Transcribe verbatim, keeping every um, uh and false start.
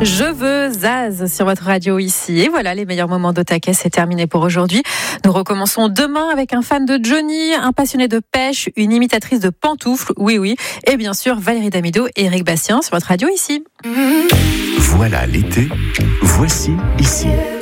Je veux Zaz sur votre radio ici. Et voilà, les meilleurs moments d'Otaquet, c'est terminé pour aujourd'hui. Nous recommençons demain avec un fan de Johnny, un passionné de pêche, une imitatrice de pantoufles, oui oui, et bien sûr Valérie Damido et Eric Bastien sur votre radio ici. Voilà l'été, voici ici.